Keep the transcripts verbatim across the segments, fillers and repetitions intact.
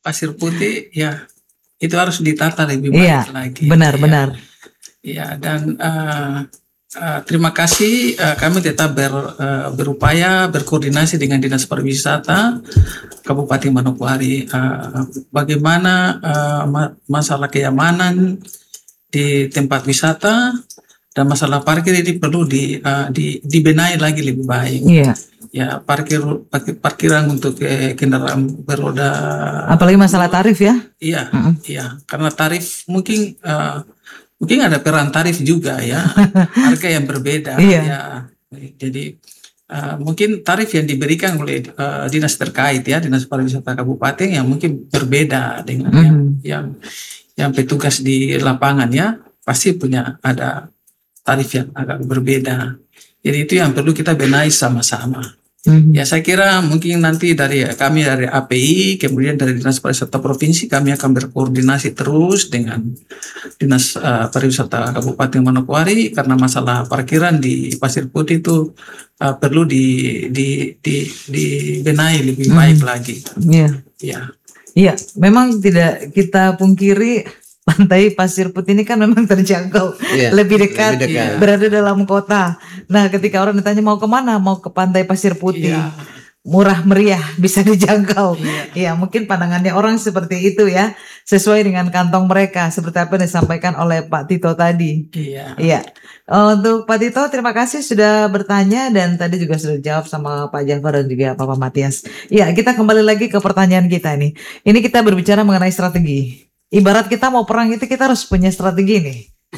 Pasir Putih ya itu harus ditata lebih baik Iya, lagi. benar-benar. Ya, dan uh, uh, terima kasih uh, kami tetap ber, uh, berupaya berkoordinasi dengan Dinas Pariwisata Kabupaten Manokwari. Uh, bagaimana uh, ma- masalah keamanan di tempat wisata dan masalah parkir ini perlu di, uh, di dibenahi lagi lebih baik. Iya. Ya, parkir, parkir parkiran untuk eh, kendaraan beroda. Apalagi masalah tarif ya? Iya, Mm-mm. iya. Karena tarif mungkin uh, mungkin ada peran tarif juga ya, harga yang berbeda. Iya. Ya, jadi uh, mungkin tarif yang diberikan oleh uh, dinas terkait ya, Dinas Pariwisata Kabupaten yang mungkin berbeda dengan yang Mhm. yang yang petugas di lapangan ya, pasti punya ada tarif yang agak berbeda. Jadi itu yang perlu kita benahi sama-sama. Mhm. Ya, saya kira mungkin nanti dari kami dari A P I, kemudian dari Dinas Pariwisata Provinsi, kami akan berkoordinasi terus dengan Dinas uh, Pariwisata Kabupaten Manokwari karena masalah parkiran di Pasir Putih itu uh, perlu di di di dibenahi lebih Mhm. baik lagi. Iya. Ya. Iya, memang tidak kita pungkiri pantai Pasir Putih ini kan memang terjangkau, Iya, lebih dekat, lebih dekat. berada dalam kota. Nah, ketika orang ditanya mau kemana, mau ke pantai Pasir Putih, Iya. murah meriah, bisa dijangkau. Iya. Ya, mungkin pandangannya orang seperti itu ya, sesuai dengan kantong mereka, seperti apa yang disampaikan oleh Pak Tito tadi. Iya. Iya. Untuk Pak Tito, terima kasih sudah bertanya dan tadi juga sudah dijawab sama Pak Jafar dan juga Bapak Matias. Iya, kita kembali lagi ke pertanyaan kita nih. Ini kita berbicara mengenai strategi. Ibarat kita mau perang itu kita harus punya strategi nih.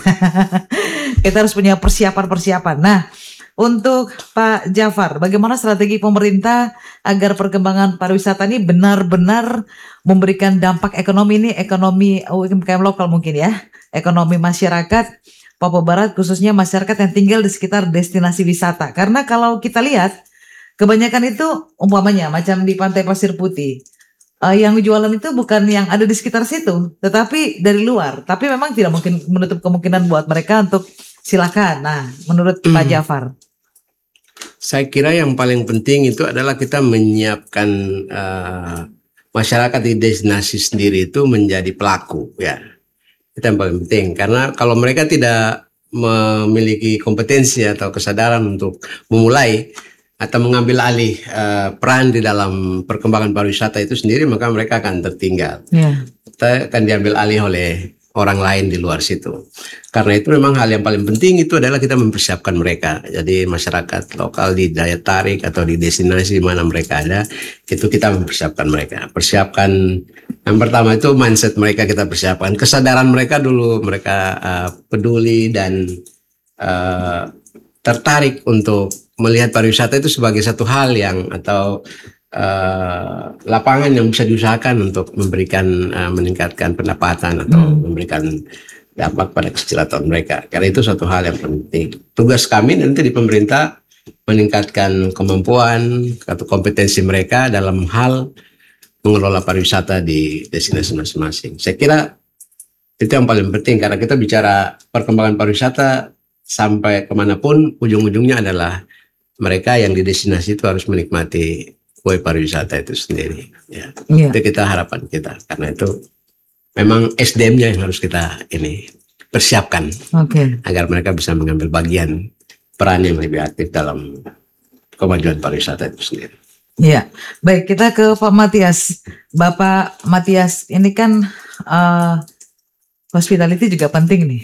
Kita harus punya persiapan-persiapan. Nah, untuk Pak Jafar, bagaimana strategi pemerintah agar perkembangan pariwisata ini benar-benar memberikan dampak ekonomi ini, ekonomi U M K M lokal mungkin ya, ekonomi masyarakat Papua Barat, khususnya masyarakat yang tinggal di sekitar destinasi wisata. Karena kalau kita lihat, kebanyakan itu umpamanya macam di Pantai Pasir Putih, uh, yang jualan itu bukan yang ada di sekitar situ, tetapi dari luar. Tapi memang tidak mungkin menutup kemungkinan buat mereka untuk silakan. Nah, menurut Pak Jafar. Saya kira yang paling penting itu adalah kita menyiapkan uh, masyarakat di destinasi sendiri itu menjadi pelaku ya. Itu yang paling penting karena kalau mereka tidak memiliki kompetensi atau kesadaran untuk memulai atau mengambil alih uh, peran di dalam perkembangan pariwisata itu sendiri, maka mereka akan tertinggal. Yeah. Kita akan diambil alih oleh orang lain di luar situ. Karena itu memang hal yang paling penting itu adalah kita mempersiapkan mereka. Jadi masyarakat lokal di daya tarik atau di destinasi mana mereka ada, itu kita mempersiapkan mereka. Persiapkan yang pertama itu mindset mereka kita persiapkan. Kesadaran mereka dulu, mereka uh, peduli dan uh, tertarik untuk melihat pariwisata itu sebagai satu hal yang atau Uh, lapangan yang bisa diusahakan untuk memberikan uh, meningkatkan pendapatan atau hmm. memberikan dampak pada kesejahteraan mereka. Karena itu suatu hal yang penting. Tugas kami nanti di pemerintah meningkatkan kemampuan atau kompetensi mereka dalam hal mengelola pariwisata di destinasi masing-masing. Saya kira itu yang paling penting karena kita bicara perkembangan pariwisata sampai kemanapun ujung-ujungnya adalah mereka yang di destinasi itu harus menikmati kue pariwisata itu sendiri ya. Yeah. Itu kita harapan kita karena itu memang S D M-nya yang harus kita ini persiapkan okay. agar mereka bisa mengambil bagian peran yang lebih aktif dalam kemajuan pariwisata itu sendiri. Iya, baik kita ke Pak Matias. Bapak Matias, ini kan uh, hospitality juga penting nih.